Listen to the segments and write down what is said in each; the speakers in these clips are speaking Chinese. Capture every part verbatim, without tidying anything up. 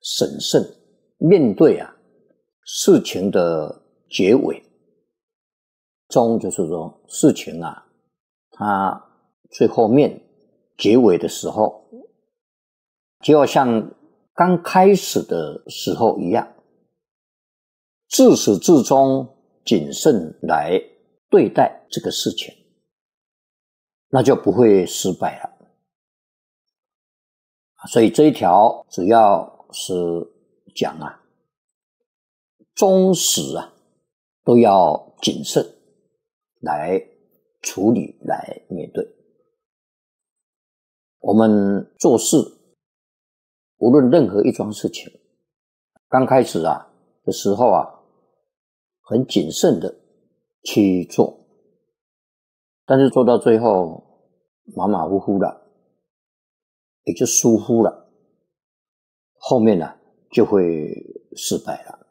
审慎面对啊事情的结尾，终就是说事情啊它最后面结尾的时候，就要像刚开始的时候一样，自始至终谨慎来对待这个事情，那就不会失败了。所以这一条主要是讲啊，终始啊都要谨慎来处理来面对。我们做事无论任何一桩事情，刚开始啊的时候啊很谨慎的去做，但是做到最后马马虎虎的，也就疏忽了，后面呢、啊、就会失败了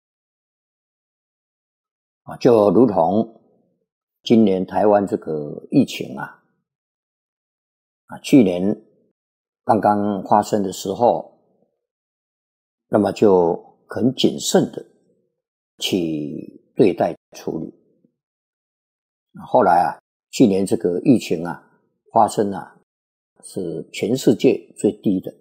啊，就如同今年台湾这个疫情啊，啊，去年刚刚发生的时候，那么就很谨慎的去对待处理。后来啊，去年这个疫情啊发生啊，是全世界最低的。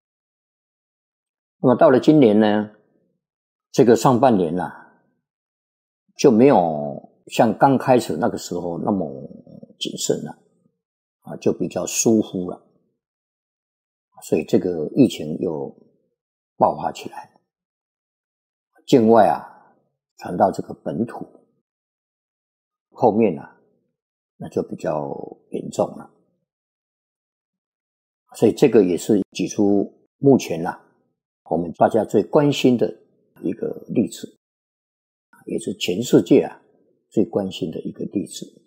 那么到了今年呢，这个上半年啊，就没有像刚开始那个时候那么谨慎了，啊，就比较疏忽了，所以这个疫情又爆发起来，境外啊传到这个本土，后面啊那就比较严重了，所以这个也是举出目前啊我们大家最关心的一个例子，也是全世界啊最关心的一个例子。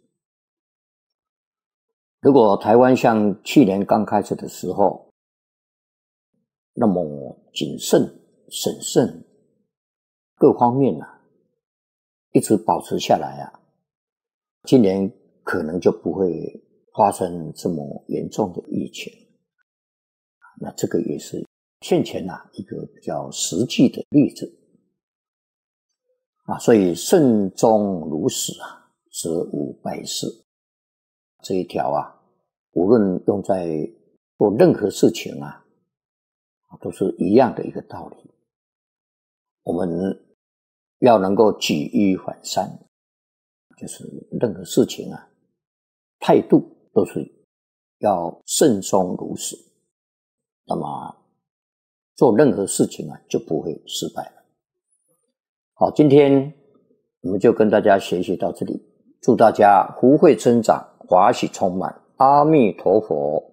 如果台湾像去年刚开始的时候那么谨慎审慎各方面啊一直保持下来啊，今年可能就不会发生这么严重的疫情。那这个也是现前啊一个比较实际的例子啊，所以慎终如始啊，则无败事。这一条啊，无论用在做任何事情啊，都是一样的一个道理。我们要能够举一反三，就是任何事情啊，态度都是要慎终如始，那么做任何事情啊就不会失败了。好，今天我们就跟大家学习到这里，祝大家福慧增长，华喜充满，阿弥陀佛。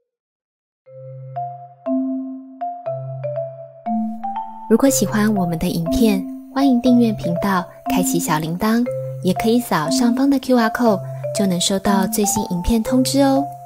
如果喜欢我们的影片，欢迎订阅频道，开启小铃铛，也可以扫上方的 Q R code， 就能收到最新影片通知哦。